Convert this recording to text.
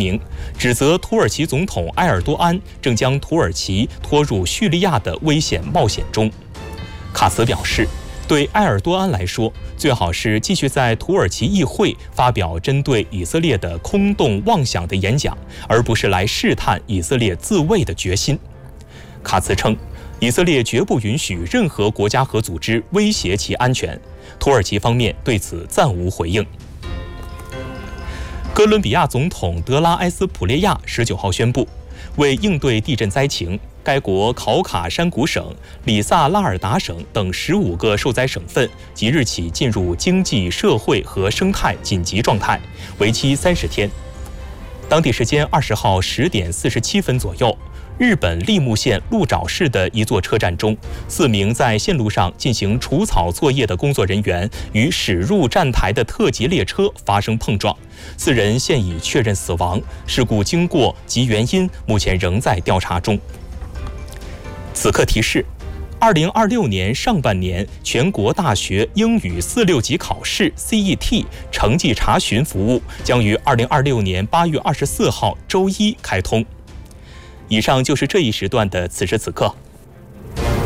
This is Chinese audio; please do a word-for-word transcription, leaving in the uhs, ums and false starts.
明，指责土耳其总统埃尔多安正将土耳其拖入叙利亚的危险冒险中。卡茨表示，对埃尔多安来说，最好是继续在土耳其议会发表针对以色列的空洞妄想的演讲，而不是来试探以色列自卫的决心。卡茨称，以色列绝不允许任何国家和组织威胁其安全，土耳其方面对此暂无回应。哥伦比亚总统德拉埃斯普列亚十九号宣布，为应对地震灾情，该国考卡山谷省、里萨拉尔达省等十五个受灾省份即日起进入经济社会和生态紧急状态，为期三十天。当地时间二十号十点四十七分左右，日本立木县鹿沼市的一座车站中，四名在线路上进行除草作业的工作人员与驶入站台的特急列车发生碰撞，四人现已确认死亡，事故经过及原因目前仍在调查中。此刻提示，二零二六年上半年全国大学英语四六级考试 C E T 成绩查询服务将于二零二六年八月二十四号周一开通。以上就是这一时段的此时此刻，